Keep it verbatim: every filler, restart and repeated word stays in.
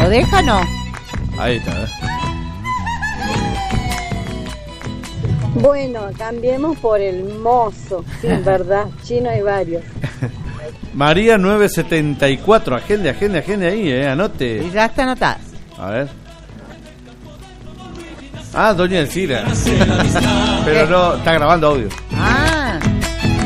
¿Lo deja o no? Ahí está, ¿eh? Bueno, cambiemos por el mozo. Sí, verdad, chino hay varios. María nueve setenta y cuatro, agende, agende, agende ahí, eh, anote. Y ya está anotada. A ver. Ah, doña Elcira. Pero no, está grabando audio.